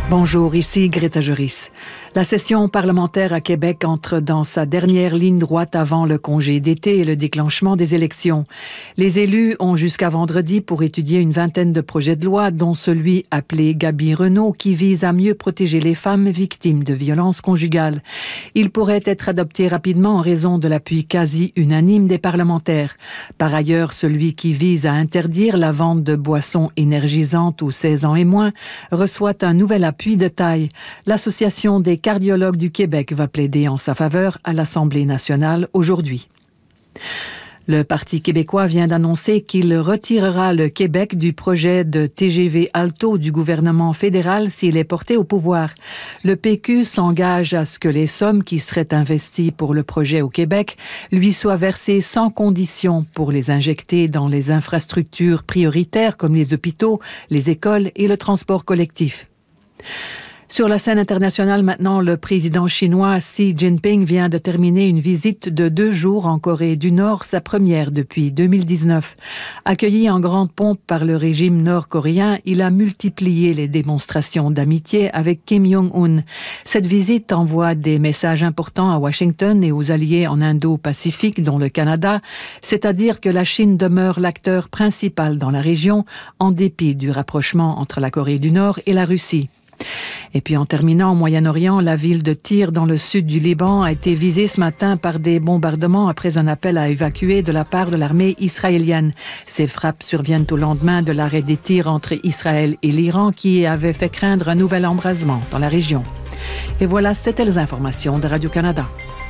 Bonjour, ici Greta Joris. La session parlementaire à Québec entre dans sa dernière ligne droite avant le congé d'été et le déclenchement des élections. Les élus ont jusqu'à vendredi pour étudier une vingtaine de projets de loi, dont celui appelé Gabi Renault, qui vise à mieux protéger les femmes victimes de violences conjugales. Il pourrait être adopté rapidement en raison de l'appui quasi unanime des parlementaires. Par ailleurs, celui qui vise à interdire la vente de boissons énergisantes aux 16 ans et moins reçoit un nouvel appui de taille. L'Association des cardiologues du Québec va plaider en sa faveur à l'Assemblée nationale aujourd'hui. Le Parti québécois vient d'annoncer qu'il retirera le Québec du projet de TGV Alto du gouvernement fédéral s'il est porté au pouvoir. Le PQ s'engage à ce que les sommes qui seraient investies pour le projet au Québec lui soient versées sans condition pour les injecter dans les infrastructures prioritaires comme les hôpitaux, les écoles et le transport collectif. Sur la scène internationale maintenant, le président chinois Xi Jinping vient de terminer une visite de 2 jours en Corée du Nord, sa première depuis 2019. Accueilli en grande pompe par le régime nord-coréen, il a multiplié les démonstrations d'amitié avec Kim Jong-un. Cette visite envoie des messages importants à Washington et aux alliés en Indo-Pacifique, dont le Canada, c'est-à-dire que la Chine demeure l'acteur principal dans la région, en dépit du rapprochement entre la Corée du Nord et la Russie. Et puis en terminant, au Moyen-Orient, la ville de Tyr dans le sud du Liban a été visée ce matin par des bombardements après un appel à évacuer de la part de l'armée israélienne. Ces frappes surviennent au lendemain de l'arrêt des tirs entre Israël et l'Iran qui avait fait craindre un nouvel embrasement dans la région. Et voilà, c'était les informations de Radio-Canada.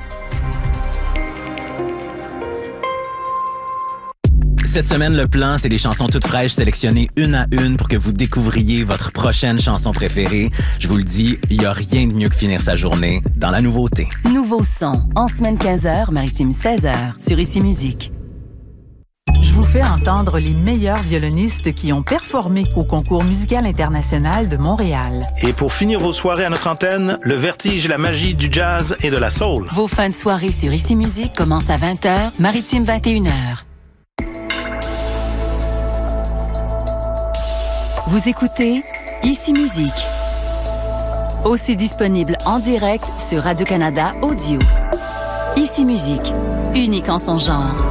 Cette semaine, le plan, c'est des chansons toutes fraîches sélectionnées une à une pour que vous découvriez votre prochaine chanson préférée. Je vous le dis, il n'y a rien de mieux que finir sa journée dans la nouveauté. Nouveau son, en semaine 15h, maritime 16h, sur Ici Musique. Je vous fais entendre les meilleurs violonistes qui ont performé au Concours musical international de Montréal. Et pour finir vos soirées à notre antenne, le vertige et la magie du jazz et de la soul. Vos fins de soirée sur Ici Musique commencent à 20h, maritime 21h. Vous écoutez Ici Musique. Aussi disponible en direct sur Radio-Canada Audio. Ici Musique, unique en son genre.